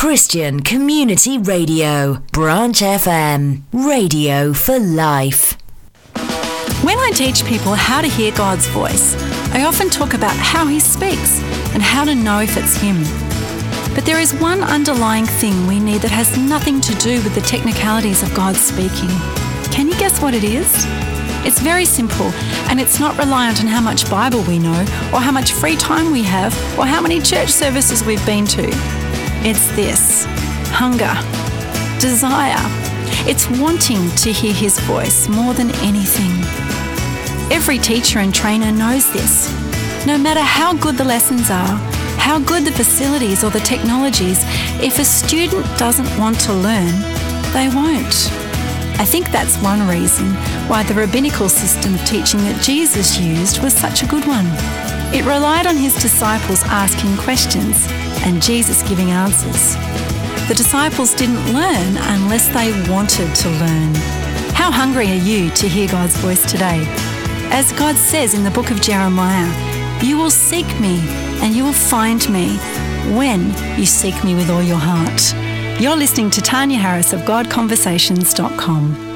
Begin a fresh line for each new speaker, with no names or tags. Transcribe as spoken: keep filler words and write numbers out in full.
Christian Community Radio, Branch F M, radio for life.
When I teach people how to hear God's voice, I often talk about how He speaks and how to know if it's Him. But there is one underlying thing we need that has nothing to do with the technicalities of God speaking. Can you guess what it is? It's very simple, and it's not reliant on how much Bible we know, or how much free time we have, or how many church services we've been to. It's this: hunger, desire. It's wanting to hear His voice more than anything. Every teacher and trainer knows this. No matter how good the lessons are, how good the facilities or the technologies, if a student doesn't want to learn, they won't. I think that's one reason why the rabbinical system of teaching that Jesus used was such a good one. It relied on His disciples asking questions and Jesus giving answers. The disciples didn't learn unless they wanted to learn. How hungry are you to hear God's voice today? As God says in the book of Jeremiah, "You will seek me and you will find me when you seek me with all your heart." You're listening to Tanya Harris of God Conversations dot com.